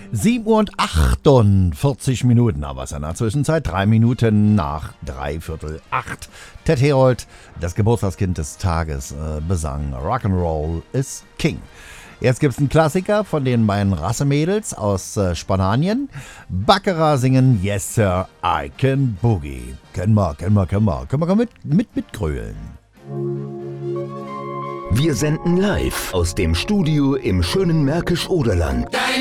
7 Uhr und 48 Minuten, aber es ist in der Zwischenzeit 3 Minuten nach 7:45. Ted Herold, das Geburtstagskind des Tages, besang Rock'n'Roll is King. Jetzt gibt's einen Klassiker von den beiden Rassemädels aus Spanien. Baccarat singen Yes Sir, I Can Boogie. Können wir mitgrölen. Wir senden live aus dem Studio im schönen Märkisch-Oderland.